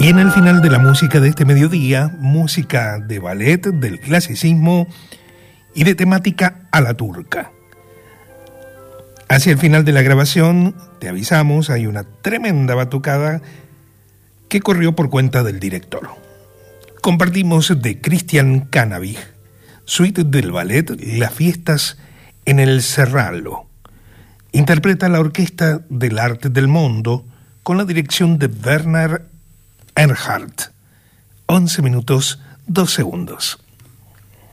Y en el final de la música de este mediodía, música de ballet, del clasicismo y de temática a la turca. Hacia el final de la grabación, te avisamos, hay una tremenda batucada que corrió por cuenta del director. Compartimos de Christian Canavig, suite del ballet Las fiestas en el Serrallo. Interpreta la Orquesta del Arte del Mondo con la dirección de Werner Erhardt. 11 minutos, 2 segundos.